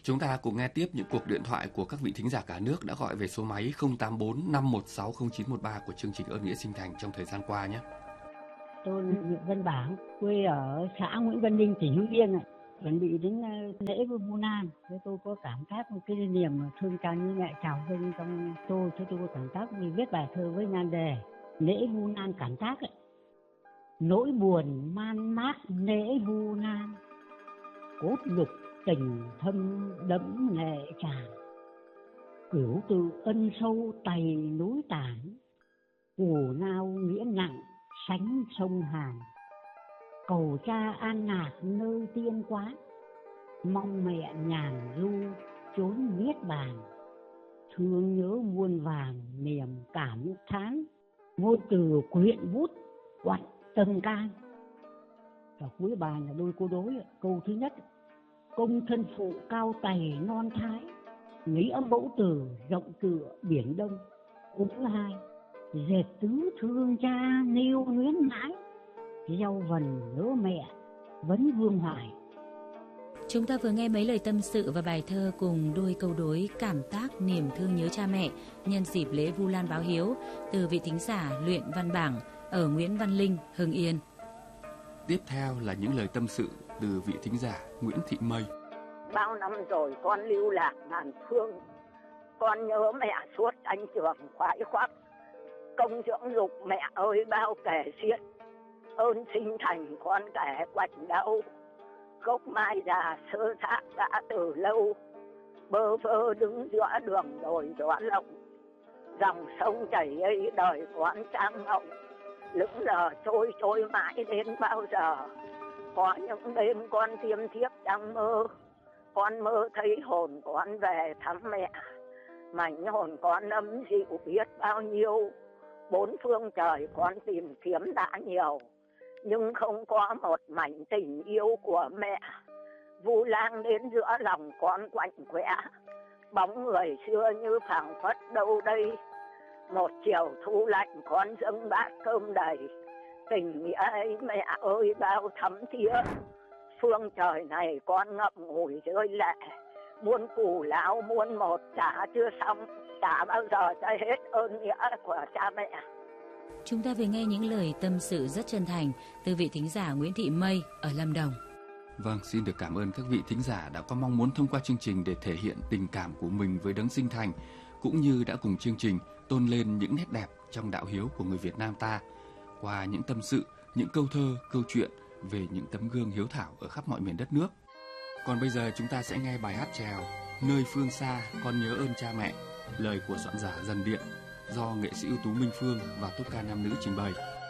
Chúng ta cùng nghe tiếp những cuộc điện thoại của các vị thính giả cả nước đã gọi về số máy 084 516 0913 của chương trình Ơn Nghĩa Sinh Thành trong thời gian qua nhé. Tôi là Nguyễn Văn Bảng, quê ở xã Nguyễn Văn Ninh, tỉnh Hưng Yên này. Chuẩn bị đến lễ Vu Lan, thế tôi có cảm giác một cái niềm thương cha như mẹ trào dâng trong tôi, thế tôi có cảm giác vì viết bài thơ với nhan đề lễ Vu Lan cảm giác ấy. Nỗi buồn man mác lễ Vu Lan, cốt nhục tình thâm đẫm lệ tràn, cửu từ ân sâu tày núi tản, cù nao nghĩa nặng sánh sông Hàn. Cầu cha an lạc nơi tiên quán, mong mẹ nhàn du chốn niết bàn. Thương nhớ muôn vàng niềm cảm thán, ngôn từ quyện bút quặn tâm can. Và cuối bài là đôi câu đối. Câu thứ nhất: công thân phụ cao tày non thái, nghĩa mẫu tử rộng tựa biển đông. Câu thứ hai: dệt tứ thương cha nêu luyến mãi, gieo vần nhớ mẹ vấn vương hoài. Chúng ta vừa nghe mấy lời tâm sự và bài thơ cùng đôi câu đối cảm tác niềm thương nhớ cha mẹ nhân dịp lễ Vu Lan báo hiếu từ vị thính giả Luyện Văn Bảng ở Nguyễn Văn Linh, Hưng Yên. Tiếp theo là những lời tâm sự từ vị thính giả Nguyễn Thị Mây. Bao năm rồi con lưu lạc ngàn phương, con nhớ mẹ suốt anh trường khoái khoác. Công dưỡng dục mẹ ơi bao kể xiết, ơn sinh thành con kẻ quạnh đau. Gốc mai già sơ xác đã từ lâu, bơ vơ đứng giữa đường đồi gió lộng. Dòng sông chảy ấy đời con trang ngộng, lững lờ trôi mãi đến bao giờ. Có những đêm con tiêm thiếp trong mơ, con mơ thấy hồn con về thăm mẹ. Mảnh hồn con ấm dịu biết bao nhiêu, bốn phương trời con tìm kiếm đã nhiều, nhưng không có một mảnh tình yêu của mẹ. Vu Lan đến giữa lòng con quạnh quẽ, bóng người xưa như phảng phất đâu đây. Một chiều thu lạnh con dâng bát cơm đầy, tình nghĩa ấy mẹ ơi bao thấm thía. Phương trời này con ngậm ngùi rơi lệ, muôn cù lão muôn một trả chưa xong, trả bao giờ cho hết ơn nghĩa của cha mẹ. Chúng ta vừa nghe những lời tâm sự rất chân thành từ vị thính giả Nguyễn Thị Mây ở Lâm Đồng. Vâng, xin được cảm ơn các vị thính giả đã có mong muốn thông qua chương trình để thể hiện tình cảm của mình với đấng sinh thành, cũng như đã cùng chương trình tôn lên những nét đẹp trong đạo hiếu của người Việt Nam ta qua những tâm sự, những câu thơ, câu chuyện về những tấm gương hiếu thảo ở khắp mọi miền đất nước. Còn bây giờ chúng ta sẽ nghe bài hát chèo Nơi phương xa con nhớ ơn cha mẹ, lời của soạn giả Dần Điện do nghệ sĩ ưu tú Minh Phương và tốp ca nam nữ trình bày.